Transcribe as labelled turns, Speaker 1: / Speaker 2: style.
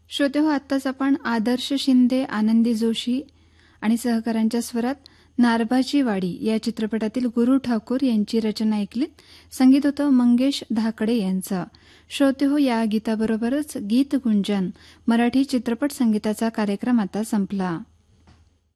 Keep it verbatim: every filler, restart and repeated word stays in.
Speaker 1: श्रोते हो, आत्ताच आपण आदर्श शिंदे, आनंदी जोशी आणि सहकाऱ्यांच्या स्वरात नारबाची वाडी या चित्रपटातील गुरु ठाकूर यांची रचना ऐकलीत. संगीत होतं मंगेश धाकडे यांचं. श्रोते हो, या गीताबरोबरच गीत गुंजन मराठी चित्रपट संगीताचा कार्यक्रम आता संपला.